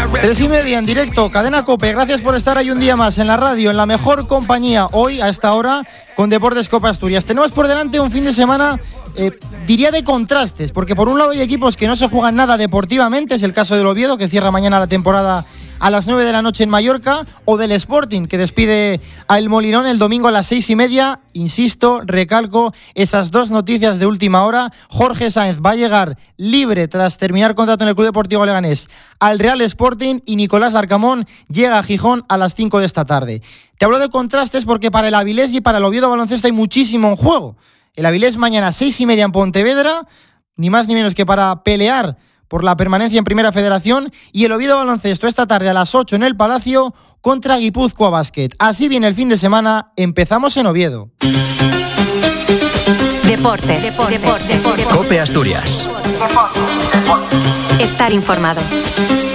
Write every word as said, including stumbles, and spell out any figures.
Tres y media en directo, Cadena COPE. Gracias por estar ahí un día más en la radio, en la mejor compañía, hoy a esta hora con Deportes Copa Asturias. Tenemos por delante un fin de semana, eh, diría de contrastes, porque por un lado hay equipos que no se juegan nada deportivamente, es el caso del Oviedo, que cierra mañana la temporada a las nueve de la noche en Mallorca, o del Sporting, que despide al Molinón el domingo a las seis y media. Insisto, recalco esas dos noticias de última hora. Jorge Sáenz va a llegar libre tras terminar contrato en el Club Deportivo Leganés al Real Sporting, y Nicolás Arcamón llega a Gijón a las cinco de esta tarde. Te hablo de contrastes porque para el Avilés y para el Oviedo Baloncesto hay muchísimo en juego. El Avilés mañana a seis y media en Pontevedra, ni más ni menos que para pelear por la permanencia en Primera Federación, y el Oviedo Baloncesto esta tarde a las ocho en el Palacio contra Guipúzcoa Basket. Así viene el fin de semana, empezamos en Oviedo. Deportes, Deportes, Deportes, Deportes. COPE Asturias. Estar informado.